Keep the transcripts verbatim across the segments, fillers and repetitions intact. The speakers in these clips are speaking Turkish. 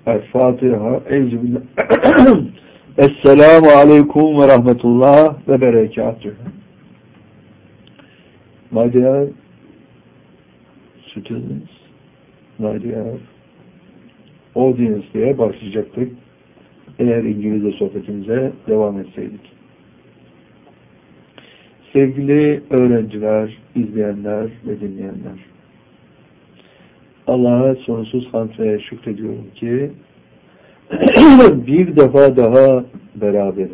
El-Fatiha. Eyzübillah. Esselamu Aleyküm ve Rahmetullah ve Berekatühü. My dear citizens, my dear audience diye başlayacaktık. Eğer İngilizce sohbetimize devam etseydik. Sevgili öğrenciler, izleyenler ve dinleyenler. Allah'a sonsuz hamd ve şükrediyorum ki bir defa daha beraberiz.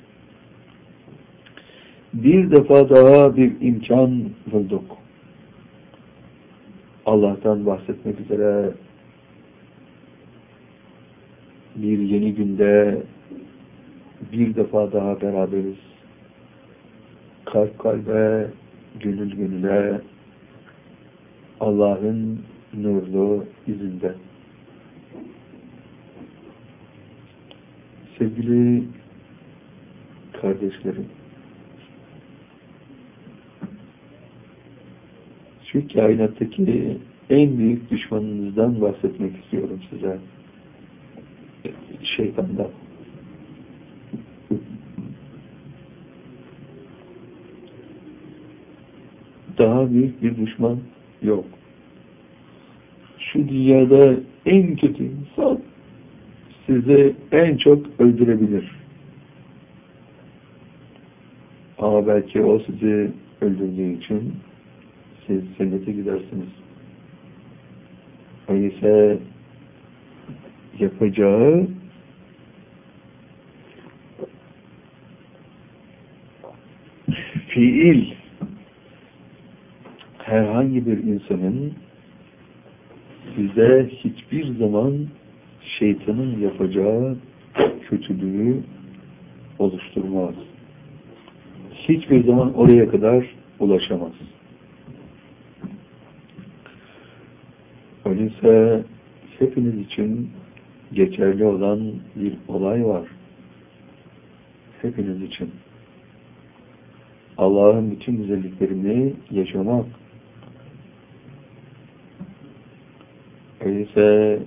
Bir defa daha bir imkan bulduk. Allah'tan bahsetmek üzere bir yeni günde bir defa daha beraberiz. Kalp kalbe, gönül gönüle, Allah'ın nurlu izinde. Sevgili kardeşlerim, şu kainattaki en büyük düşmanınızdan bahsetmek istiyorum size. Şeytandan. Daha büyük bir düşman yok. Şu dünyada en kötü insan sizi en çok öldürebilir. Ama belki o sizi öldürdüğü için siz cennete gidersiniz. Öyleyse yapacağı fiil herhangi bir insanın size hiçbir zaman şeytanın yapacağı kötülüğü oluşturmaz. Hiçbir zaman oraya kadar ulaşamaz. Öyleyse hepiniz için geçerli olan bir olay var. Hepiniz için. Allah'ın bütün güzelliklerini yaşamak. Öyleyse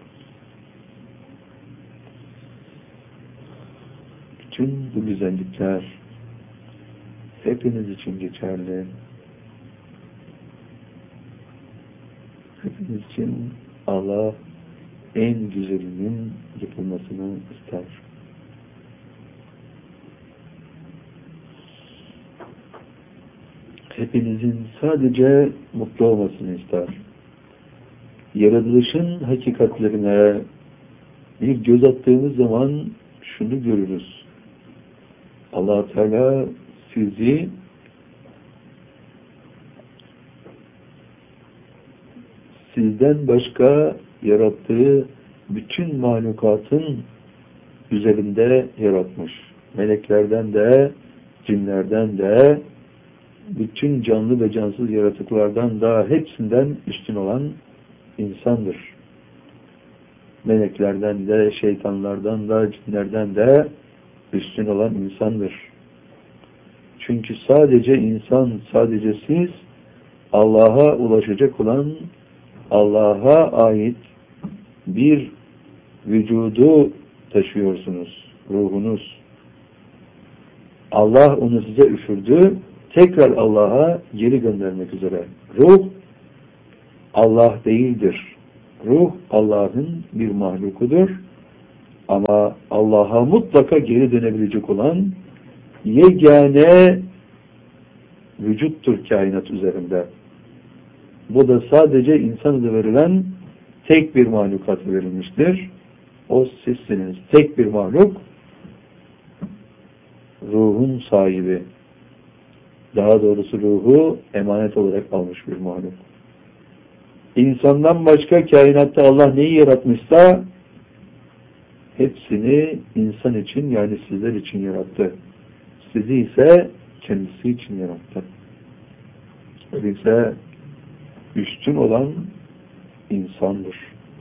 bütün bu güzellikler hepiniz için geçerli. Hepiniz için Allah en güzelinin yapılmasını ister. Hepinizin sadece mutlu olmasını ister. Yaratılışın hakikatlerine bir göz attığımız zaman şunu görürüz. Allah Teala sizi sizden başka yarattığı bütün mahlukatın üzerinde yaratmış. Meleklerden de, cinlerden de, bütün canlı ve cansız yaratıklardan da hepsinden üstün olan insandır. Meleklerden de, şeytanlardan da, cinlerden de üstün olan insandır. Çünkü sadece insan, sadece siz Allah'a ulaşacak olan, Allah'a ait bir vücudu taşıyorsunuz, ruhunuz. Allah onu size üfürdü, tekrar Allah'a geri göndermek üzere. Ruh, Allah değildir. Ruh, Allah'ın bir mahlukudur. Ama Allah'a mutlaka geri dönebilecek olan yegane vücuttur kainat üzerinde. Bu da sadece insana verilen tek bir mahlukat verilmiştir. O sizsiniz. Tek bir mahluk, ruhun sahibi. Daha doğrusu ruhu emanet olarak almış bir mahluk. İnsandan başka kainatta Allah neyi yaratmışsa hepsini insan için, yani sizler için yarattı. Sizi ise kendisi için yarattı. Öyleyse üstün olan insandır.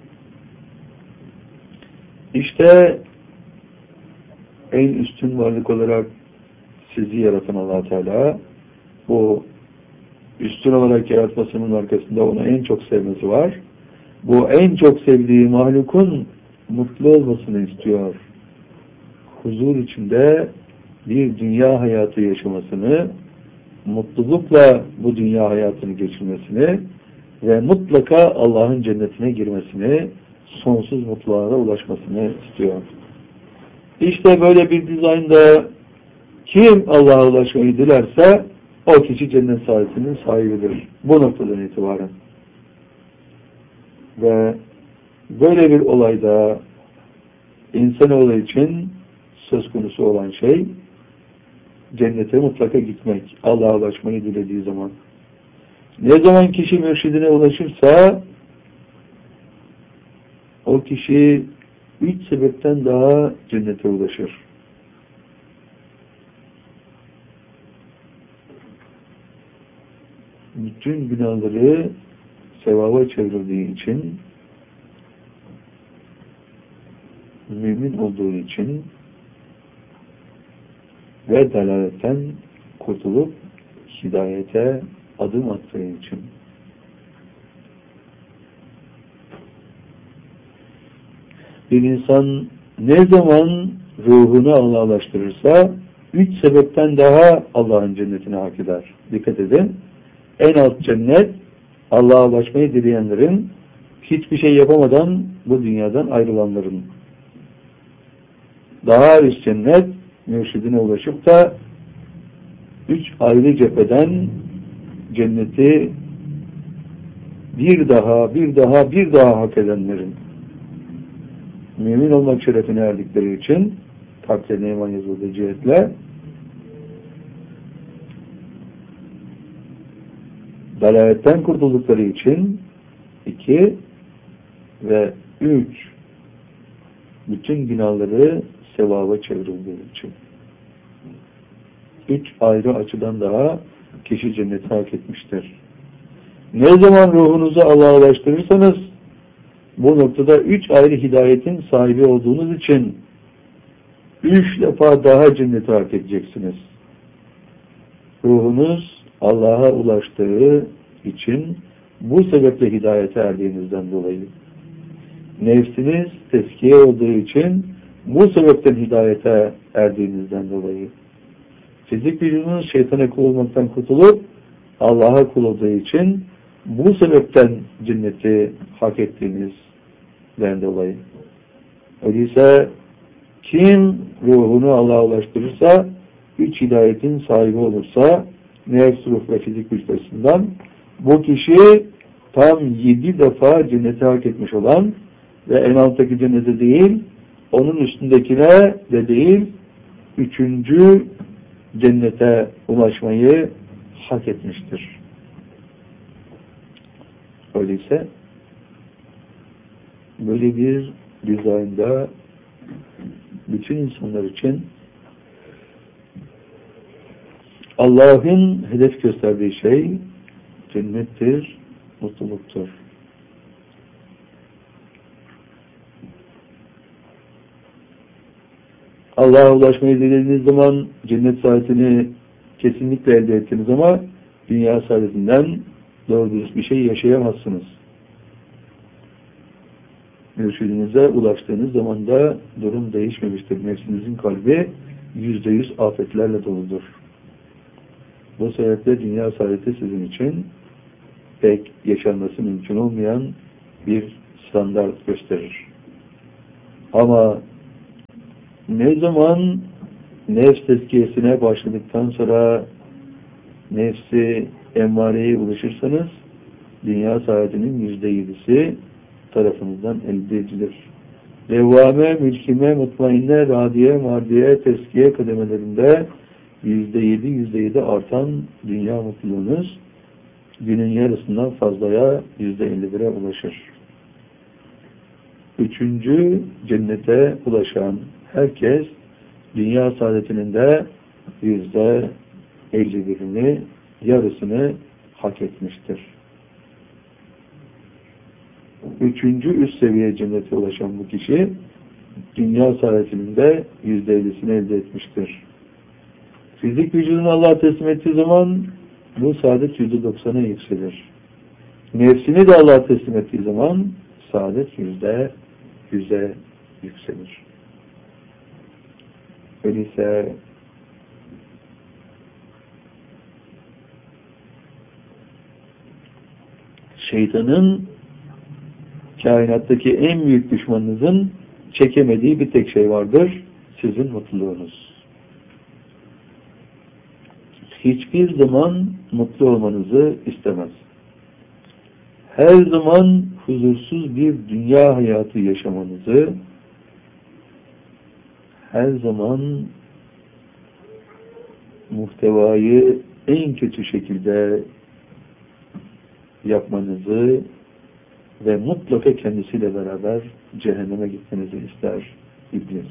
İşte en üstün varlık olarak sizi yaratan Allah Teala, bu üstün olarak yaratmasının arkasında onu en çok sevmesi var. Bu en çok sevdiği mahlukun mutlu olmasını istiyor. Huzur içinde bir dünya hayatı yaşamasını, mutlulukla bu dünya hayatını geçirmesini ve mutlaka Allah'ın cennetine girmesini, sonsuz mutluluğa ulaşmasını istiyor. İşte böyle bir dizaynda kim Allah'a ulaşmayı dilerse o kişi cennet sahibinin sahibidir. Bu noktadan itibaren. Ve böyle bir olayda insanoğlu için söz konusu olan şey cennete mutlaka gitmek. Allah'a ulaşmayı dilediği zaman. Ne zaman kişi mürşidine ulaşırsa o kişi üç sebepten daha cennete ulaşır. Bütün günahları sevaba çevrildiği için, mümin olduğu için ve dalaletten kurtulup hidayete adım attığı için. Bir insan ne zaman ruhunu Allah'laştırırsa üç sebepten daha Allah'ın cennetine hak eder. Dikkat edin. En alt cennet Allah'a ulaşmayı dileyenlerin, hiçbir şey yapamadan bu dünyadan ayrılanların. Daha üst cennet mürşidine ulaşıp da üç ayrı cepheden cenneti bir daha, bir daha, bir daha hak edenlerin. Mümin olmak şerefine erdikleri için kalplerine iman yazıldığı cihetle dalaletten kurtuldukları için iki ve üç bütün günahları sevaba çevrildiği için. Üç ayrı açıdan daha kişi cenneti hak etmiştir. Ne zaman ruhunuzu Allah'a ulaştırırsanız bu noktada üç ayrı hidayetin sahibi olduğunuz için üç defa daha cenneti hak edeceksiniz. Ruhunuz Allah'a ulaştığı için bu sebeple hidayete erdiğinizden dolayı. Nefsiniz tezkiye olduğu için bu sebepten hidayete erdiğinizden dolayı. Fizik vücudunuz şeytana kul olmaktan kurtulup Allah'a kul olduğu için bu sebepten cenneti hak ettiğinizden dolayı. Öyleyse kim ruhunu Allah'a ulaştırırsa, üç hidayetin sahibi olursa, nefs, ruh ve fizik vücut açısından bu kişi tam yedi defa cenneti hak etmiş olan ve en alttaki cennete değil, onun üstündekine de değil, üçüncü cennete ulaşmayı hak etmiştir. Öyleyse böyle bir dizaynda bütün insanlar için Allah'ın hedef gösterdiği şey cennettir, mutluluktur. Allah'a ulaşmayı dilediğiniz zaman cennet saadetini kesinlikle elde ettiniz ama dünya saadetinden doğru dürüst bir şey yaşayamazsınız. Mürşidinize ulaştığınız zaman da durum değişmemiştir. Nefsinizin kalbi yüzde yüz afetlerle doludur. Bu sebeple dünya saadeti sizin için pek yaşanması mümkün olmayan bir standart gösterir. Ama ne zaman nefs tezkiyesine başladıktan sonra nefsi emmareye ulaşırsanız dünya saadetinin yüzde yedisi tarafınızdan elde edilir. Levvame, mülkime, mutmainne, radiye, mardiye, teskiye kademelerinde yüzde yedi, yüzde yedi artan dünya mutluluğunuz günün yarısından fazlaya yüzde elli bire ulaşır. Üçüncü cennete ulaşan herkes dünya saadetinin de yüzde elli birini, yarısını hak etmiştir. Üçüncü üst seviye cennete ulaşan bu kişi dünya saadetinin de yüzde ellisini elde etmiştir. Fizik vücudunu Allah'a teslim ettiği zaman bu saadet yüzde doksana yükselir. Nefsini de Allah'a teslim ettiği zaman saadet yüzde yüze yükselir. Öyleyse şeytanın, kainattaki en büyük düşmanınızın çekemediği bir tek şey vardır: sizin mutluluğunuz. Hiçbir zaman mutlu olmanızı istemez. Her zaman huzursuz bir dünya hayatı yaşamanızı, her zaman muhtevayı en kötü şekilde yapmanızı ve mutlaka kendisiyle beraber cehenneme gitmenizi ister iblis.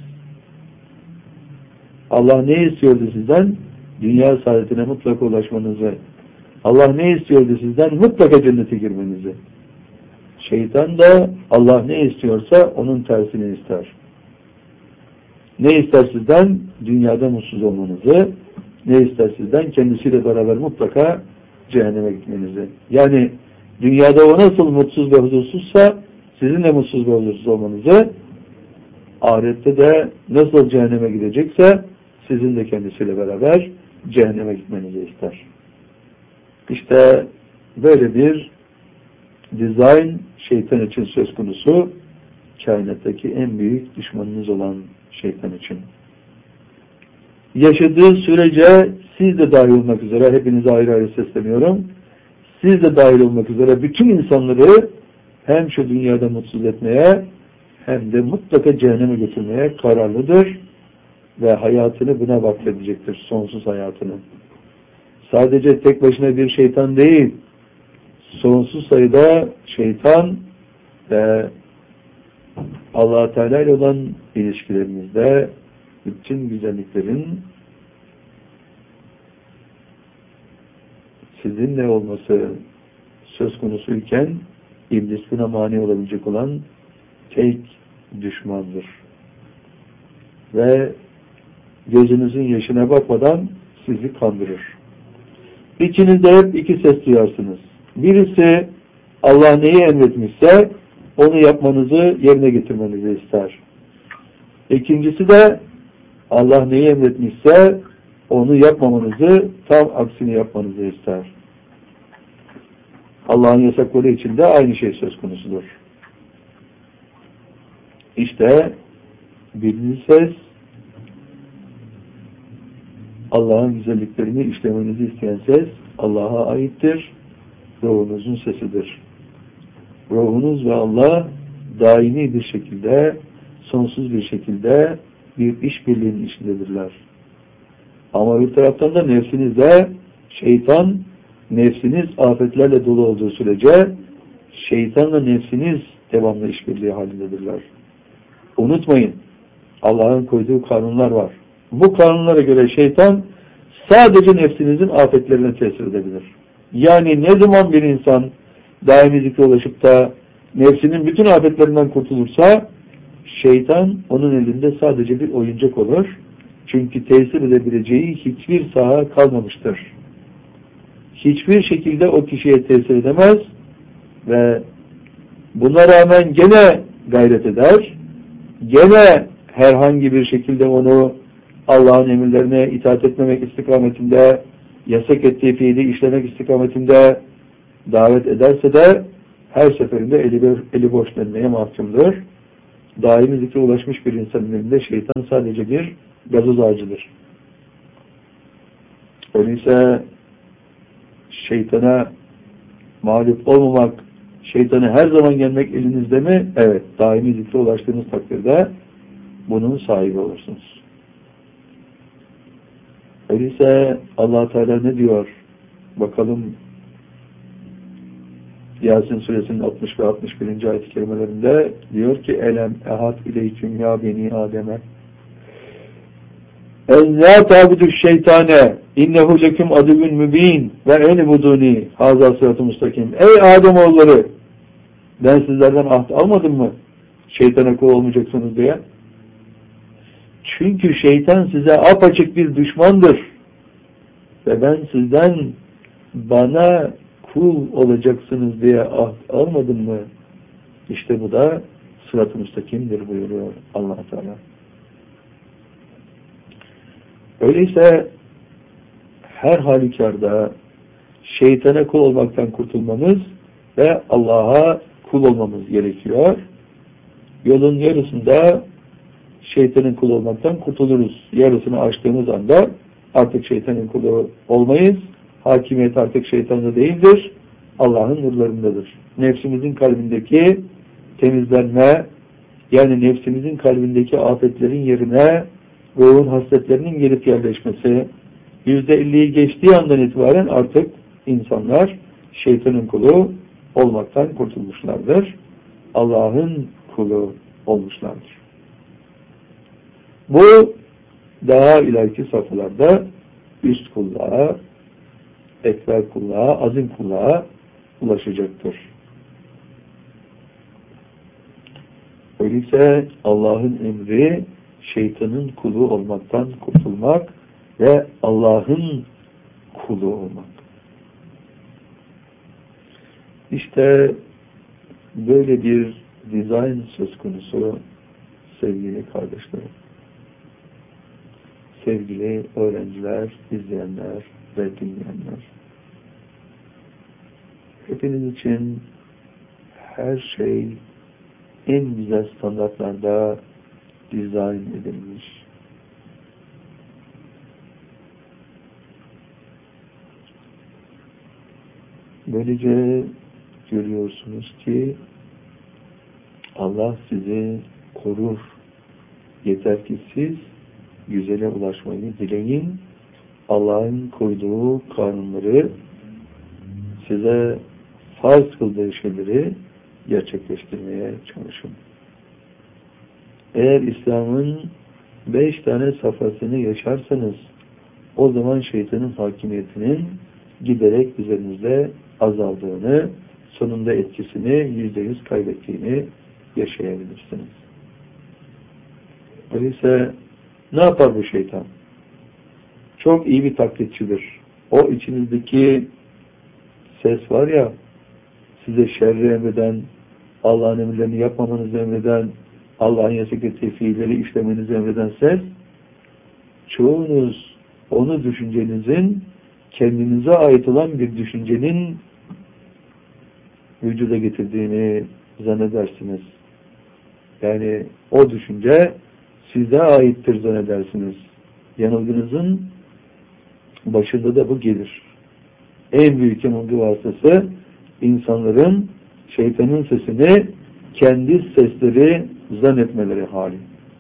Allah ne istiyordu sizden? Dünya saadetine mutlaka ulaşmanızı. Allah ne istiyordu sizden? Mutlaka cennete girmenizi. Şeytan da Allah ne istiyorsa onun tersini ister. Ne ister sizden? Dünyada mutsuz olmanızı. Ne ister sizden? Kendisiyle beraber mutlaka cehenneme gitmenizi. Yani dünyada o nasıl mutsuz ve huzursuzsa sizin de mutsuz ve huzursuz olmanızı, ahirette de nasıl cehenneme gidecekse sizin de kendisiyle beraber cehenneme gitmenizi ister. İşte böyle bir dizayn şeytan için söz konusu, kainattaki en büyük düşmanınız olan şeytan için. Yaşadığı sürece siz de dahil olmak üzere, hepinize ayrı ayrı sesleniyorum, siz de dahil olmak üzere bütün insanları hem şu dünyada mutsuz etmeye hem de mutlaka cehenneme götürmeye kararlıdır ve hayatını buna vakfedecektir, sonsuz hayatını. Sadece tek başına bir şeytan değil, sonsuz sayıda şeytan ve Allah Teala ile olan ilişkilerimizde bütün güzelliklerin sizinle olması söz konusuyken iblis buna mani olabilecek olan tek düşmandır. Ve gözünüzün yaşına bakmadan sizi kandırır. İçinizde hep iki ses duyarsınız. Birisi Allah neyi emretmişse onu yapmanızı, yerine getirmenizi ister. İkincisi de Allah neyi emretmişse onu yapmamanızı, tam aksini yapmanızı ister. Allah'ın yasakları için de aynı şey söz konusudur. İşte birinci ses Allah'ın güzelliklerini işlemenizi isteyen ses Allah'a aittir. Ruhunuzun sesidir. Ruhunuz ve Allah daimi bir şekilde, sonsuz bir şekilde bir işbirliğinin içindedirler. Ama bir taraftan da nefsinizde şeytan, nefsiniz afetlerle dolu olduğu sürece şeytanla nefsiniz devamlı işbirliği halindedirler. Unutmayın, Allah'ın koyduğu kanunlar var. Bu kanunlara göre şeytan sadece nefsinizin afetlerine tesir edebilir. Yani ne zaman bir insan daimi zikre ulaşıp da nefsinin bütün afetlerinden kurtulursa şeytan onun elinde sadece bir oyuncak olur. Çünkü tesir edebileceği hiçbir saha kalmamıştır. Hiçbir şekilde o kişiye tesir edemez ve buna rağmen gene gayret eder. Gene herhangi bir şekilde onu Allah'ın emirlerine itaat etmemek istikametinde, yasak ettiği fiili işlemek istikametinde davet ederse de her seferinde eli, eli boş dönmeye mahkumdur. Daimi zikre ulaşmış bir insanın elinde şeytan sadece bir gazoz ağacıdır. Öyleyse şeytana mağlup olmamak, şeytana her zaman gelmek elinizde mi? Evet. Daimi zikre ulaştığınız takdirde bunun sahibi olursunuz. Öyleyse Allah Teala ne diyor? Bakalım Yasin suresinin altmış ve altmış birinci ayet-i kerimelerinde diyor ki elem ehad ileyküm ya beni Adem'e en la tabudu şeytane innehu leküm aduvun mübin ve en buduni haza sıratı mustakim. Ey Adem oğulları, ben sizlerden ahd almadım mı şeytana kul olmayacaksınız diye? Çünkü şeytan size apaçık bir düşmandır ve ben sizden bana kul olacaksınız diye ahd almadım mı? İşte bu da sırat-ı müstakimdir buyuruyor Allah Teala. Öyleyse her halükarda şeytana kul olmaktan kurtulmamız ve Allah'a kul olmamız gerekiyor. Yolun yarısında şeytanın kulu olmaktan kurtuluruz. Yarısını aştığımız anda artık şeytanın kulu olmayız. Hakimiyet artık şeytanda değildir. Allah'ın nurlarındadır. Nefsimizin kalbindeki temizlenme, yani nefsimizin kalbindeki afetlerin yerine ruhun hasletlerinin gelip yerleşmesi, yüzde elliyi geçtiği andan itibaren artık insanlar şeytanın kulu olmaktan kurtulmuşlardır. Allah'ın kulu olmuşlardır. Bu daha ileriki safhalarda üst kulluğa, ekber kulluğa, azim kulluğa ulaşacaktır. Öyleyse Allah'ın emri şeytanın kulu olmaktan kurtulmak ve Allah'ın kulu olmak. İşte böyle bir dizayn söz konusu sevgili kardeşlerim. Sevgili öğrenciler, izleyenler ve dinleyenler. Hepiniz için her şey en güzel standartlarda dizayn edilmiş. Böylece görüyorsunuz ki Allah sizi korur. Yeter ki siz güzele ulaşmayı dileyin. Allah'ın koyduğu kanunları, size farz kıldığı şeyleri gerçekleştirmeye çalışın. Eğer İslam'ın beş tane safhasını yaşarsanız, o zaman şeytanın hakimiyetinin giderek üzerinizde azaldığını, sonunda etkisini yüzde yüz kaybettiğini yaşayabilirsiniz. Öyleyse ne yapar bu şeytan? Çok iyi bir taklitçidir. O içinizdeki ses var ya, size şerri emreden, Allah'ın emirlerini yapmamanızı emreden, Allah'ın yasak ettiği fiilleri işlemenizi emreden ses, çoğunuz onu düşüncenizin, kendinize ait olan bir düşüncenin vücuda getirdiğini zannedersiniz. Yani o düşünce size aittir zannedersiniz. Yanılgınızın başında da bu gelir. En büyük yanılgı vasıtası insanların şeytanın sesini kendi sesleri zannetmeleri hali.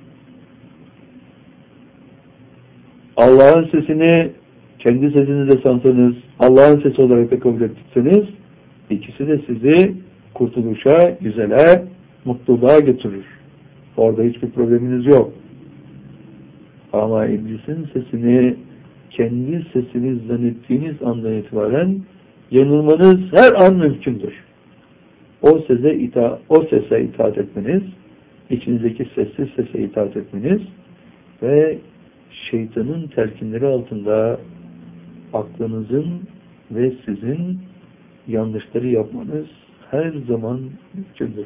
Allah'ın sesini kendi sesinize sansanız, Allah'ın sesi olarak da kabul ettikseniz, ikisi de sizi kurtuluşa, güzele, mutluluğa götürür. Orada hiçbir probleminiz yok. Ama iblisin sesini kendi sesiniz zannettiğiniz andan itibaren yanılmanız her an mümkündür. O sese ita o sese itaat etmeniz, içinizdeki sessiz sese itaat etmeniz ve şeytanın telkinleri altında aklınızın ve sizin yanlışları yapmanız her zaman mümkündür.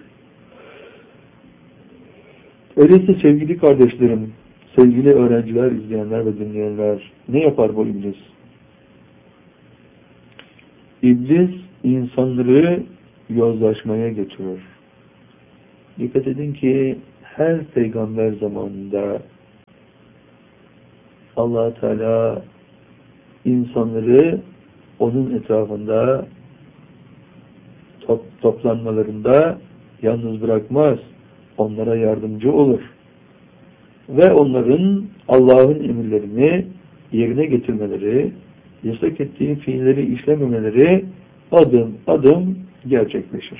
Öyleyse sevgili kardeşlerim, sevgili öğrenciler, izleyenler ve dinleyenler, ne yapar bu iblis? İblis insanları yozlaşmaya götürür. Dikkat edin ki her peygamber zamanında Allah Teala insanları onun etrafında top, toplanmalarında yalnız bırakmaz. Onlara yardımcı olur. Ve onların Allah'ın emirlerini yerine getirmeleri, yasak ettiği fiilleri işlememeleri adım adım gerçekleşir.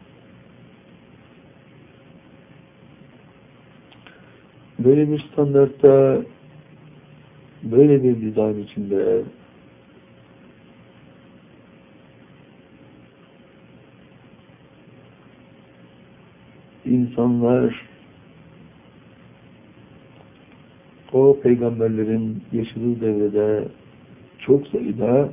Böyle bir standartta, böyle bir dizayn içinde insanlar o peygamberlerin yaşadığı devrede çok sayıda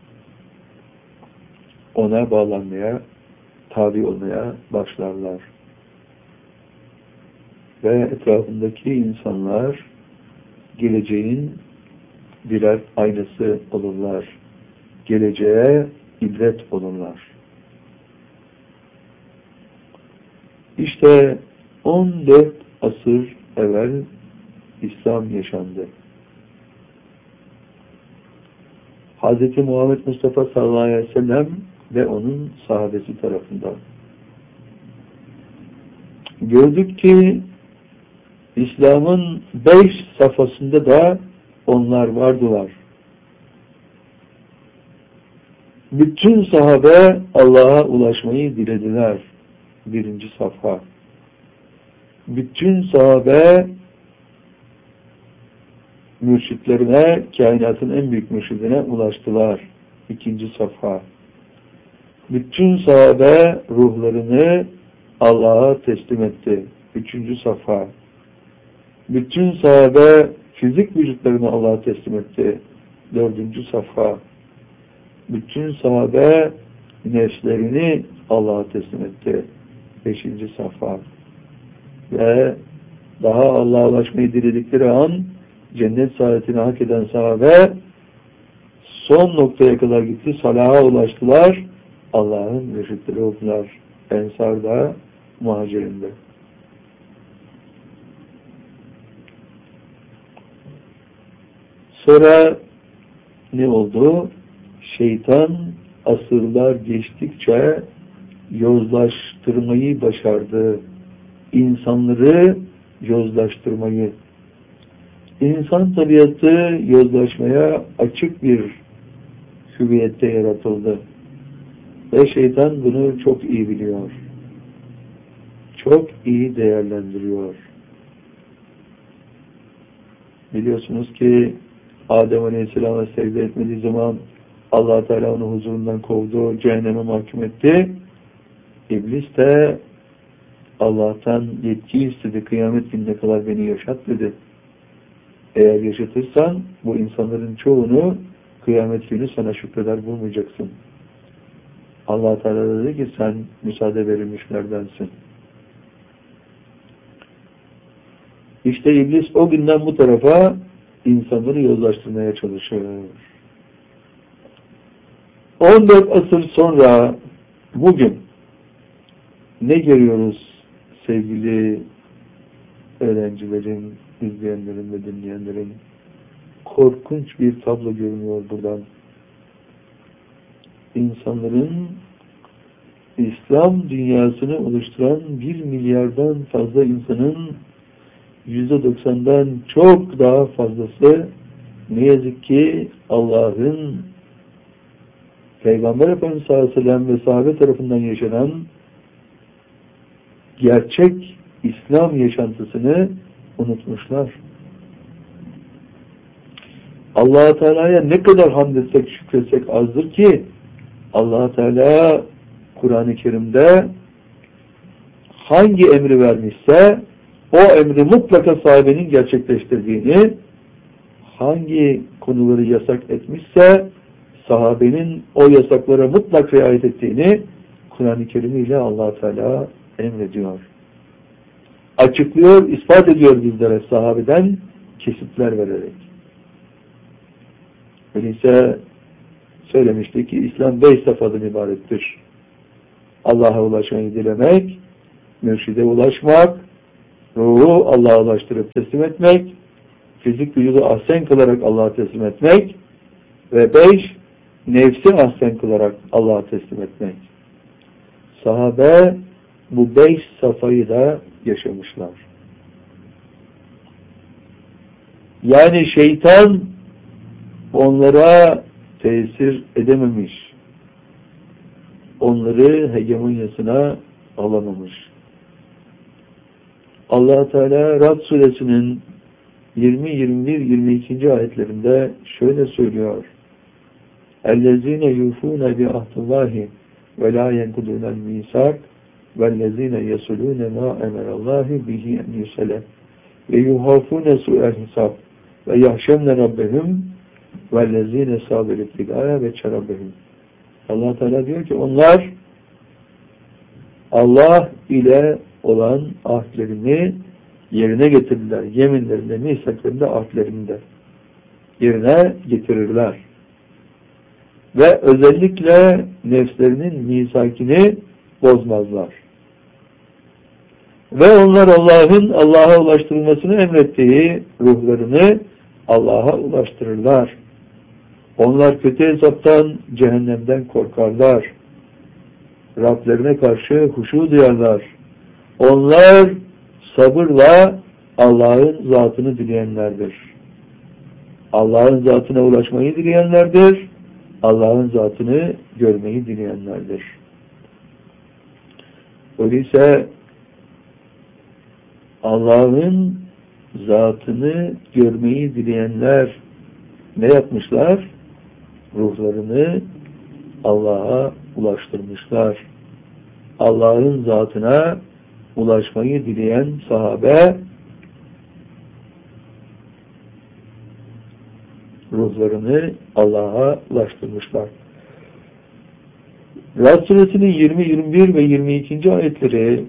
ona bağlanmaya, tabi olmaya başlarlar. ve etrafındaki insanlar geleceğin birer aynası olurlar. Geleceğe ibret olurlar. İşte on dört asır evvel İslam yaşandı. Hz. Muhammed Mustafa sallallahu aleyhi ve sellem ve onun sahabesi tarafından. Gördük ki İslam'ın beş safhasında da onlar vardılar. Bütün sahabe Allah'a ulaşmayı dilediler. Birinci safha. Bütün sahabe mürşitlerine, kainatın en büyük mürşidine ulaştılar. İkinci safha. Bütün sahabe ruhlarını Allah'a teslim etti. Üçüncü safha. Bütün sahabe fizik vücutlarını Allah'a teslim etti. Dördüncü safha. Bütün sahabe nefslerini Allah'a teslim etti. Beşinci safha. Ve daha Allah'a ulaşmayı diledikleri an cennet saadetini hak eden sahabe son noktaya kadar gitti. Salaha ulaştılar. Allah'ın mürşitleri oldular. Ensar'da, Muhacir'inde. Sonra ne oldu? Şeytan asırlar geçtikçe yozlaştırmayı başardı. İnsanları yozlaştırmayı. İnsan tabiatı yozlaşmaya açık bir hüviyette yaratıldı. Ve şeytan bunu çok iyi biliyor. Çok iyi değerlendiriyor. Biliyorsunuz ki Adem Aleyhisselam'a secde etmediği zaman Allah Teala onu huzurundan kovdu, cehenneme mahkum etti. İblis de Allah'tan yetki istedi, kıyamet gününe kadar beni yaşat dedi. Eğer yaşatırsan bu insanların çoğunu kıyamet günü sana şükreder bulmayacaksın. Allah Teala dedi ki sen müsaade verilmişlerdensin. İşte iblis o günden bu tarafa insanları yozlaştırmaya çalışıyor. on dört asır sonra bugün ne görüyoruz sevgili öğrencilerin, izleyenlerin ve dinleyenlerin? Korkunç bir tablo görünüyor buradan. İnsanların İslam dünyasını oluşturan bir milyardan fazla insanın yüzde doksandan çok daha fazlası ne yazık ki Allah'ın Peygamber Efendimiz sallallahu aleyhi ve sellem ve sahabe tarafından yaşanan gerçek İslam yaşantısını unutmuşlar. Allah-u Teala'ya ne kadar hamd etsek, şükretsek azdır ki Allah-u Teala Kur'an-ı Kerim'de hangi emri vermişse o emri mutlaka sahibenin gerçekleştirdiğini, hangi konuları yasak etmişse sahabenin o yasaklara mutlak riayet ettiğini Kur'an-ı Kerim ile Allah Teala emrediyor. Açıklıyor, ispat ediyor bizlere sahabeden kesitler vererek. Öyleyse söylemiştik ki İslam beş safhadan ibarettir. Allah'a ulaşmayı dilemek, mürşide ulaşmak, ruhu Allah'a ulaştırıp teslim etmek, fizik vücudu ahsen kılarak Allah'a teslim etmek ve beş, nefsi ahsen kılarak Allah'a teslim etmek. Sahabe bu beş safhayı da yaşamışlar. Yani şeytan onlara tesir edememiş. Onları hegemonyasına alamamış. Allah Teala Rad suresinin yirmi, yirmi bir, yirmi iki. ayetlerinde şöyle söylüyor. اَلَّذ۪ينَ يُوفُونَ بِعَهْدِ اللّٰهِ وَلَا يَنْقُضُونَ الْمِيثَاقَ وَالَّذ۪ينَ يَصُلُونَ مَا اَمَرَ اللّٰهِ بِهِ اَنْ يُصَلَ وَيُحَافُونَ سُوءَ الْحِسَابِ وَيَحْشَمْنَ رَبَّهُمْ وَالَّذ۪ينَ صَابِرِ ابْتِغَاءَ وَجْهِ رَبِّهِمْ. Allah Teala diyor ki onlar Allah ile olan ahdlerini yerine getirirler. Yeminlerinde, misaklarında, ahdlerinde yerine getirirler. Ve özellikle nefslerinin misakini bozmazlar. Ve onlar Allah'ın Allah'a ulaştırılmasını emrettiği ruhlarını Allah'a ulaştırırlar. Onlar kötü hesaptan, cehennemden korkarlar. Rablerine karşı huşu duyarlar. Onlar sabırla Allah'ın zatını dileyenlerdir. Allah'ın zatına ulaşmayı dileyenlerdir. Allah'ın zatını görmeyi dileyenlerdir. Öyleyse Allah'ın zatını görmeyi dileyenler ne yapmışlar? Ruhlarını Allah'a ulaştırmışlar. Allah'ın zatına ulaşmayı dileyen sahabe ruhlarını Allah'a ulaştırmışlar. Rad suresinin yirmi, yirmi bir ve yirmi ikinci ayetleri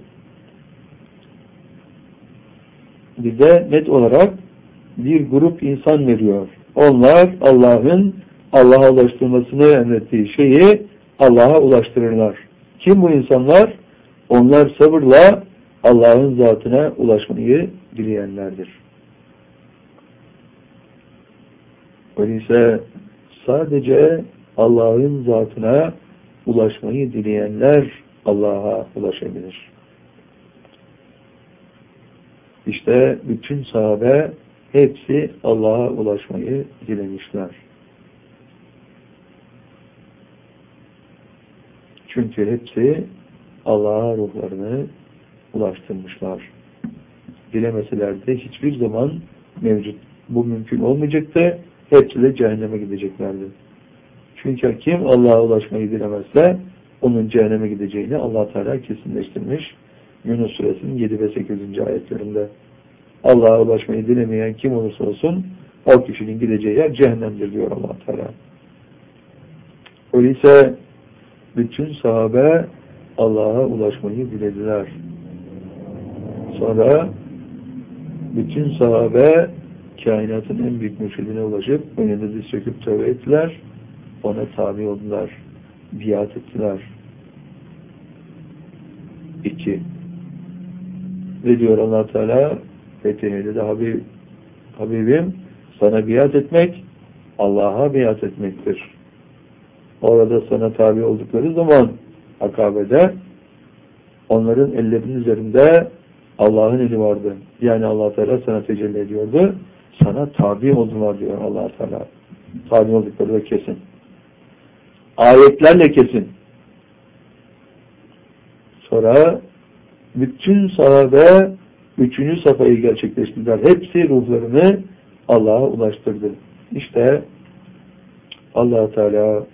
bize net olarak bir grup insan veriyor. Onlar Allah'ın Allah'a ulaştırmasını emrettiği şeyi Allah'a ulaştırırlar. Kim bu insanlar? Onlar sabırla Allah'ın zatına ulaşmayı dileyenlerdir. Öyleyse sadece Allah'ın zatına ulaşmayı dileyenler Allah'a ulaşabilir. İşte bütün sahabe hepsi Allah'a ulaşmayı dilemişler. Çünkü hepsi Allah'a ruhlarını ulaştırmışlar. Dilemeseler de hiçbir zaman mevcut. Bu mümkün olmayacaktı. Hepsi de cehenneme gideceklerdi. Çünkü kim Allah'a ulaşmayı dilemezse onun cehenneme gideceğini Allah Teala kesinleştirmiş. Yunus suresinin yedi ve sekizinci ayetlerinde. Allah'a ulaşmayı dilemeyen kim olursa olsun o kişinin gideceği yer cehennemdir diyor Allah Teala. Öyleyse bütün sahabe Allah'a ulaşmayı dilediler. Sonra bütün sahabe kainatın en büyük mürşidine ulaşıp önünde diz çöküp tövbe ettiler. Ona tabi oldular. Biat ettiler. İki. Ve diyor Allah Teala Fetih'de de Habib, Habibim sana biat etmek Allah'a biat etmektir. Orada sana tabi oldukları zaman Akabe'de onların ellerinin üzerinde Allah'ın eli vardı. Yani Allah Teala sana tecelli ediyordu. Sana tabi oldular diyor Allah Teala. Tabi oldukları da kesin. Ayetlerle kesin. Sonra bütün sahabe üçüncü safhayı gerçekleştirdiler. Hepsi ruhlarını Allah'a ulaştırdı. İşte Allah Teala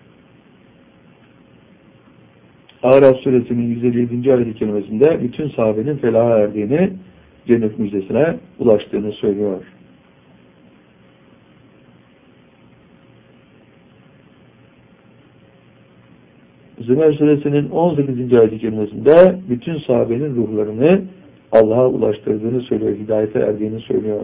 Araf suresinin yüz elli yedinci ayet-i kerimesinde bütün sahabenin felaha erdiğini, cennet müjdesine ulaştığını söylüyor. Zümer suresinin on sekizinci ayet-i kerimesinde bütün sahabenin ruhlarını Allah'a ulaştırdığını söylüyor, hidayete erdiğini söylüyor.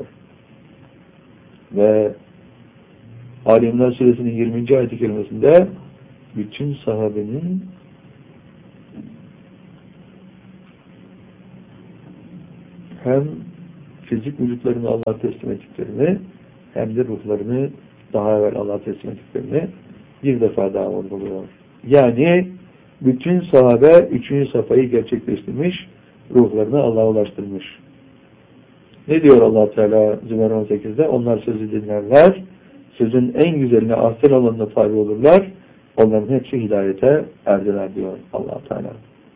Ve Ali İmran suresinin yirminci ayet-i kerimesinde bütün sahabenin hem fizik vücutlarını Allah'a teslim ettiklerini hem de ruhlarını daha evvel Allah'a teslim ettiklerini bir defa daha vurguluyor. Yani bütün sahabe üçüncü safhayı gerçekleştirmiş, ruhlarını Allah'a ulaştırmış. Ne diyor Allah Teala Zümer on sekizde? Onlar sözü dinlerler, sözün en güzeline, ahsen olanına tabi olurlar, onların hepsi hidayete erdiler diyor Allah Teala.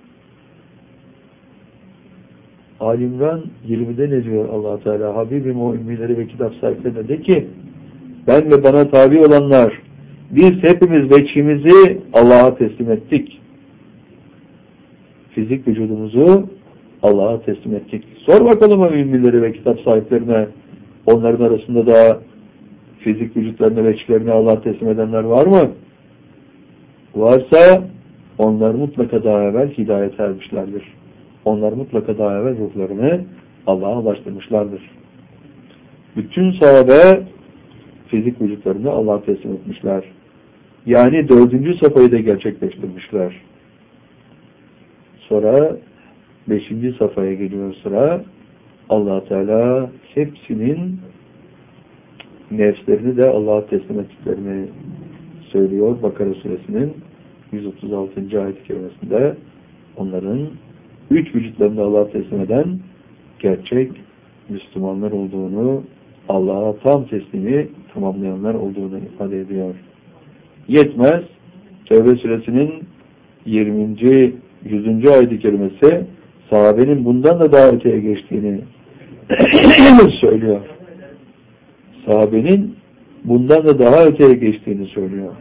Ali İmran yirmide ne diyor Allah Teala? Habibim o ümmileri ve kitap sahiplerine de ki ben ve bana tabi olanlar biz hepimiz veçhimizi Allah'a teslim ettik. Fizik vücudumuzu Allah'a teslim ettik. Sor bakalım o ümmileri ve kitap sahiplerine, onların arasında da fizik vücutlarını ve veçhlerini Allah'a teslim edenler var mı? Varsa onlar mutlaka daha evvel hidayete ermişlerdir. Onlar mutlaka daha evvel ruhlarını Allah'a ulaştırmışlardır. Bütün sahabe fizik vücutlarını Allah'a teslim etmişler. Yani dördüncü safhayı da gerçekleştirmişler. Sonra beşinci safhaya geliyor sıra. Allah Teala hepsinin nefslerini de Allah'a teslim ettiklerini söylüyor. Bakara suresinin yüz otuz altıncı ayet-i kerimesinde onların üç vücutlarını Allah'a teslim eden gerçek Müslümanlar olduğunu, Allah'a tam teslimi tamamlayanlar olduğunu ifade ediyor. Yetmez. Tevbe suresinin yirminci yüzüncü ayet-i kerimesi sahabenin bundan da daha öteye geçtiğini söylüyor. Sahabenin bundan da daha öteye geçtiğini söylüyor.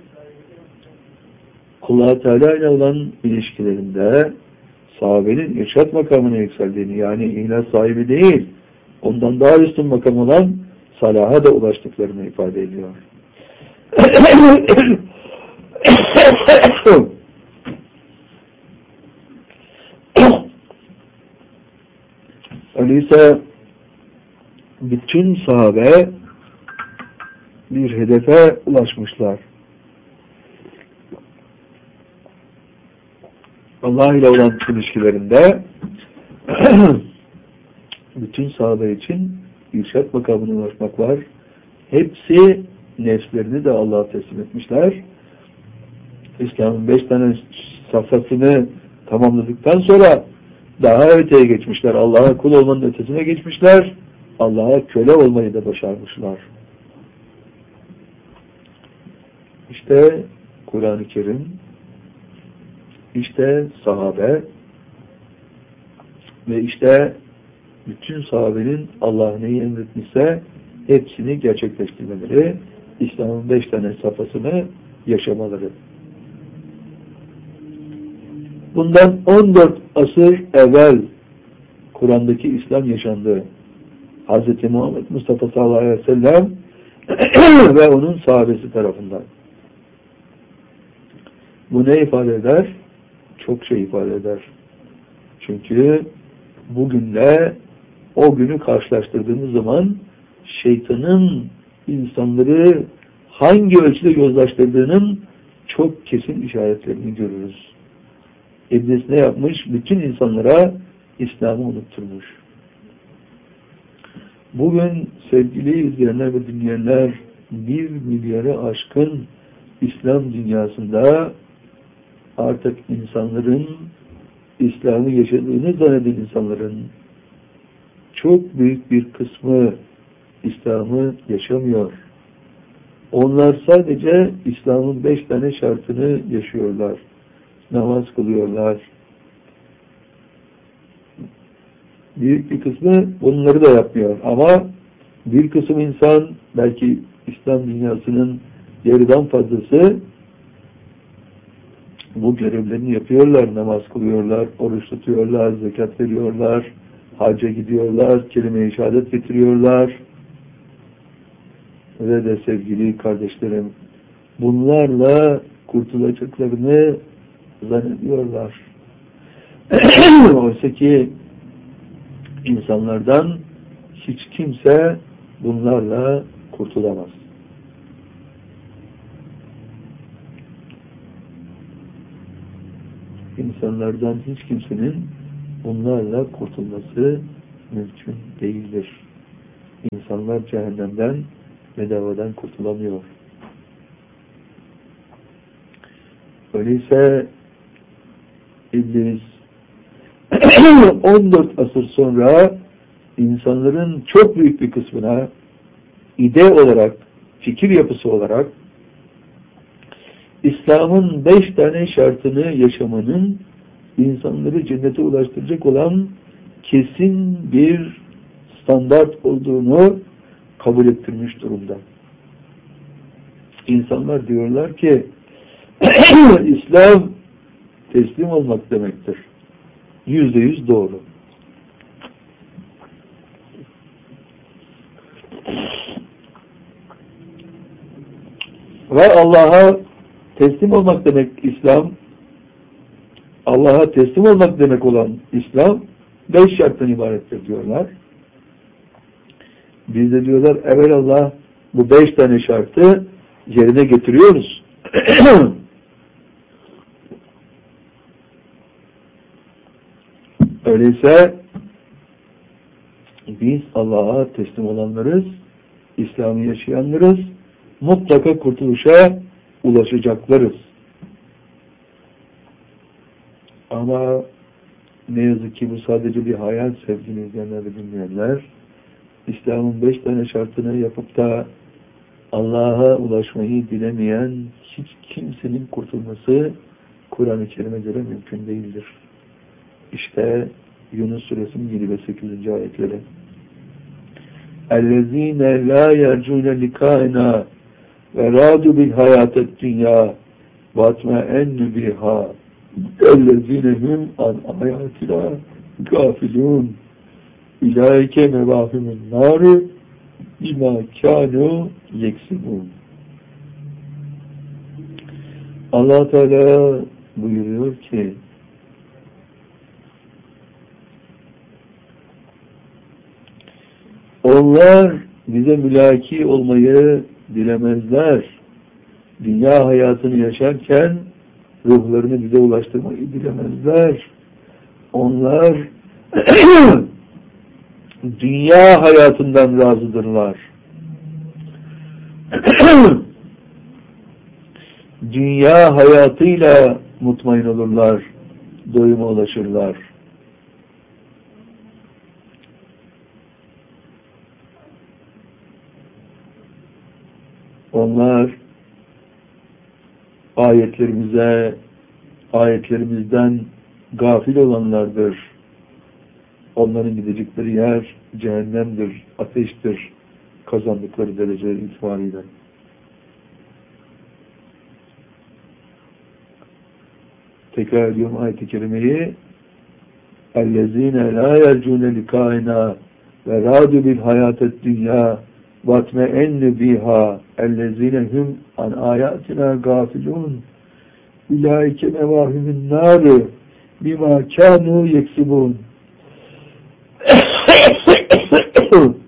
Allah Teala ile olan ilişkilerinde sahabenin irşad makamına yükseldiğini, yani ihlas sahibi değil, ondan daha üstün makam olan salaha da ulaştıklarını ifade ediyor. Öyleyse bütün sahabe bir hedefe ulaşmışlar. Allah ile olan ilişkilerinde bütün sahabe için irşad makamına ulaşmak var. Hepsi nefslerini de Allah'a teslim etmişler. İslam'ın beş tane safhasını tamamladıktan sonra daha öteye geçmişler. Allah'a kul olmanın ötesine geçmişler. Allah'a köle olmayı da başarmışlar. İşte Kur'an-ı Kerim, işte sahabe ve işte bütün sahabenin Allah neyi emretmişse hepsini gerçekleştirmeleri, İslam'ın beş tane safhasını yaşamaları. Bundan on dört asır evvel Kur'an'daki İslam yaşandı. Hz. Muhammed Mustafa sallallahu aleyhi ve sellem ve onun sahabesi tarafından. Bu ne ifade eder? Çok şey ifade eder. Çünkü bugünle o günü karşılaştırdığımız zaman şeytanın insanları hangi ölçüde yozlaştırdığının çok kesin işaretlerini görürüz. İblis ne yapmış? Bütün insanlara İslam'ı unutturmuş. Bugün sevgili izleyenler ve dinleyenler, bir milyarı aşkın İslam dünyasında artık insanların İslam'ı yaşadığını zanneden insanların çok büyük bir kısmı İslam'ı yaşamıyor. Onlar sadece İslam'ın beş tane şartını yaşıyorlar. Namaz kılıyorlar. Büyük bir kısmı bunları da yapmıyor. Ama bir kısım insan, belki İslam dünyasının yarıdan fazlası bu görevlerini yapıyorlar. Namaz kılıyorlar, oruç tutuyorlar, zekat veriyorlar, hacca gidiyorlar, kelime-i şehadet getiriyorlar. Ve de sevgili kardeşlerim, bunlarla kurtulacaklarını zannediyorlar. Oysa ki insanlardan hiç kimse bunlarla kurtulamaz. İnsanlardan hiç kimsenin bunlarla kurtulması mümkün değildir. İnsanlar cehennemden bedavadan kurtulamıyor. Öyleyse İblis on dört asır sonra insanların çok büyük bir kısmına ide olarak, fikir yapısı olarak İslam'ın beş tane şartını yaşamanın insanları cennete ulaştıracak olan kesin bir standart olduğunu kabul ettirmiş durumda. İnsanlar diyorlar ki İslam teslim olmak demektir. Yüzde yüz doğru. Ve Allah'a teslim olmak demek İslam, Allah'a teslim olmak demek olan İslam, beş şarttan ibarettir diyorlar. Biz de diyorlar evelallah bu beş tane şartı yerine getiriyoruz. Öyleyse biz Allah'a teslim olanlarız, İslam'ı yaşayanlarız, mutlaka kurtuluşa ulaşacaklarız. Ama ne yazık ki bu sadece bir hayal sevgili izleyenler ve dinleyenler. İslam'ın beş tane şartını yapıp da Allah'a ulaşmayı bilemeyen hiç kimsenin kurtulması Kur'an-ı Kerim'e göre mümkün değildir. İşte Yunus Suresinin yedi ve sekizinci ayetleri. اَلَّذ۪ينَ لَا يَرْجُونَ لِكَائِنَا وَرَادُ بِالْحَيَاةَ الدُّنْيَا وَاتْمَئَنُّ بِهَا اَلَّذ۪ينَ هُمْ عَنْ آيَاتِنَا غَافِلُونَ اُولَٰئِكَ مَوَاهِمُ النَّارِ بِمَا كَانُوا يَكْسِبُونَ. Allah Teala buyuruyor ki onlar bize mülaki olmayı dilemezler. Dünya hayatını yaşarken ruhlarını bize ulaştırmayı dilemezler. Onlar dünya hayatından razıdırlar. Dünya hayatıyla mutmain olurlar, doyuma ulaşırlar. Onlar ayetlerimize, ayetlerimizden gafil olanlardır. Onların gidecekleri yer cehennemdir, ateştir, kazandıkları derece itibariyle. Tekrar ediyorum ayet-i kerimeyi. اَلَّذ۪ينَ لَا يَرْجُونَ لِكَائِنَا وَرَادُ بِالْحَيَاةَ الدُّنْيَا وَاتْمَئَنُّ بِهَا اَلَّذ۪ينَ هُمْ عَنْ آيَاتِنَا غَافِلُونَ اُولَٰئِكَ مَوَاهِمُ النَّارِ بِمَا كَانُوا يَكْسِبُونَ.